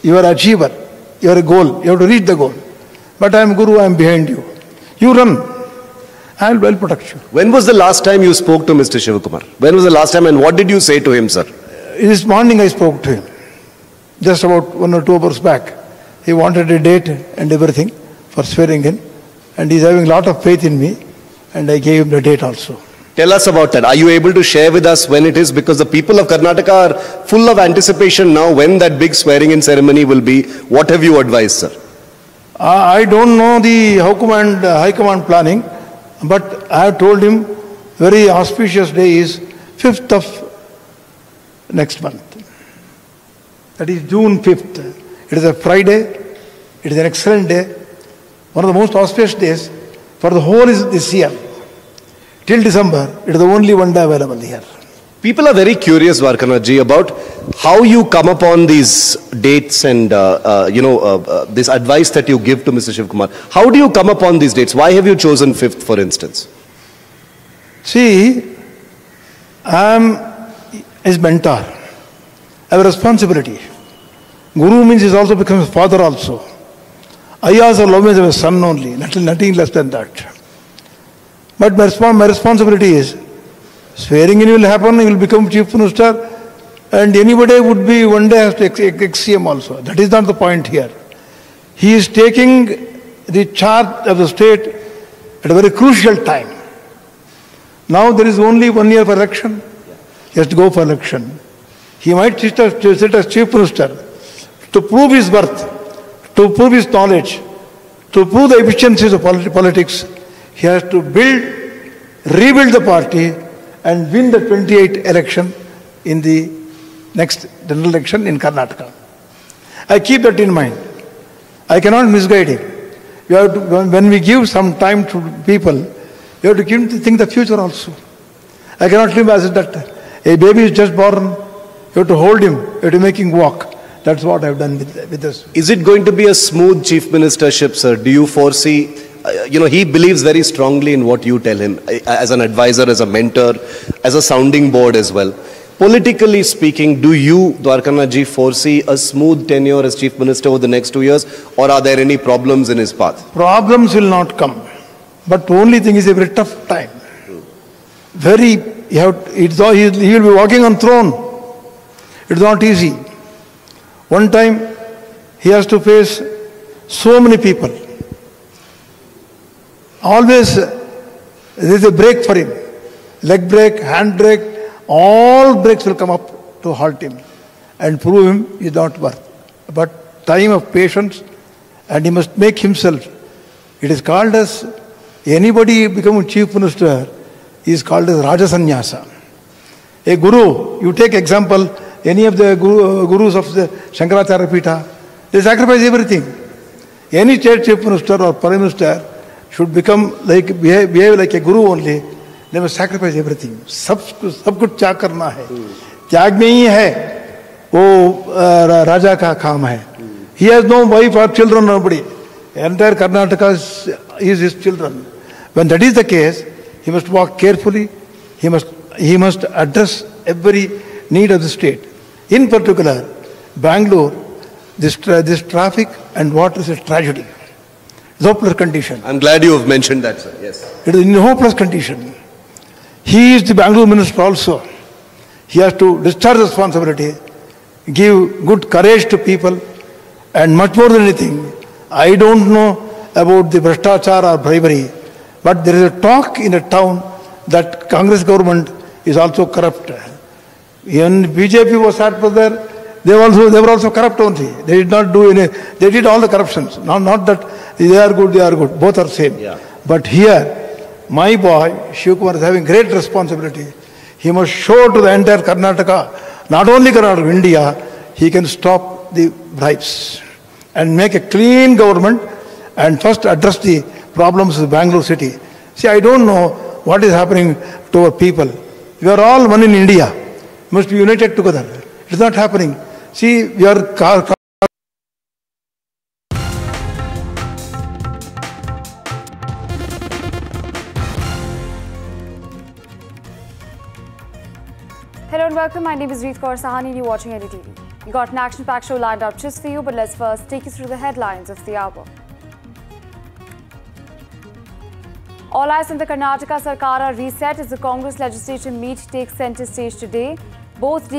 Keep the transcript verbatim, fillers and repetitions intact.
You are an achiever. You are a goal. You have to reach the goal. But I am Guru, I am behind you. You run. I will well protect you. When was the last time you spoke to Mister Shivakumar? When was the last time and what did you say to him, sir? This morning I spoke to him. Just about one or two hours back. He wanted a date and everything for swearing in. And he is having a lot of faith in me. And I gave him the date also. Tell us about that. Are you able to share with us when it is? Because the people of Karnataka are full of anticipation now when that big swearing-in ceremony will be. What have you advised, sir? Uh, I don't know the High Command, uh, High Command planning, but I have told him very auspicious day is fifth of next month. That is June fifth. It is a Friday. It is an excellent day. One of the most auspicious days for the whole is this year. Till December, it is the only one day available here. People are very curious, Dwarkanath-ji, about how you come upon these dates and, uh, uh, you know, uh, uh, this advice that you give to Mister Shivakumar. How do you come upon these dates? Why have you chosen fifth, for instance? See, I am his mentor. I have a responsibility. Guru means he also becomes father also. I also love him as a son only, nothing, nothing less than that. But my, resp my responsibility is, swearing in will happen, he will become chief minister, and anybody would be one day has to ex C M also. That is not the point here. He is taking the charge of the state at a very crucial time. Now there is only one year for election. He has to go for election. He might sit as, sit as chief minister to prove his worth, to prove his knowledge, to prove the efficiencies of polit politics. He has to build, rebuild the party and win the twenty-eight election in the next general election in Karnataka. I keep that in mind. I cannot misguide him. You have to, when we give some time to people, you have to give him to think the future also. I cannot leave as that a baby is just born, you have to hold him, you have to make him walk. That's what I've done with, with this. Is it going to be a smooth chief ministership, sir? Do you foresee... Uh, you know, he believes very strongly in what you tell him as an advisor, as a mentor, as a sounding board as well. Politically speaking, do you, Dwarkanath-ji, foresee a smooth tenure as chief minister over the next two years, or are there any problems in his path? Problems will not come, but the only thing is a very tough time. Very, you have, it's all, he will be walking on throne. It's not easy. One time, he has to face so many people. Always there is a break for him. Leg break, hand break, all breaks will come up to halt him and prove him he is not worth. But time of patience, and he must make himself. It is called as, anybody becoming chief minister is called as Raja Sannyasa. A guru, you take example, any of the guru, gurus of the Shankaracharya Pitha, they sacrifice everything. Any state chief minister or prime minister should become like, behave, behave like a guru only. They must sacrifice everything. सब सब कुछ त्याग करना है. त्याग में ही है वो राजा का काम है. He has no wife or children, nobody. Entire Karnataka is his children. When that is the case, he must walk carefully. He must he must address every need of the state. In particular, Bangalore, this tra this traffic and water is a tragedy. Hopeless condition. I'm glad you have mentioned that, sir. Yes. It is in a hopeless condition. He is the Bangalore minister also. He has to discharge responsibility, give good courage to people, and much more than anything, I don't know about the Bhrishtachar or bribery, but there is a talk in a town that Congress government is also corrupt. When B J P was sat there, they also they were also corrupt only. They did not do any. They did all the corruptions. Not not that they are good, they are good. Both are same. Yeah. But here, my boy Shivakumar is having great responsibility. He must show to the entire Karnataka, not only Karnataka, India, he can stop the bribes and make a clean government and first address the problems of Bangalore city. See, I don't know what is happening to our people. We are all one in India. We must be united together. It is not happening. See, we are... Car, car Hello and welcome. My name is Reet Kaur Sahani and you're watching N D T V. We got an action-packed show lined up just for you, but let's first take you through the headlines of the hour. All eyes on the Karnataka Sarkar are reset as the Congress legislative meet takes centre stage today. Both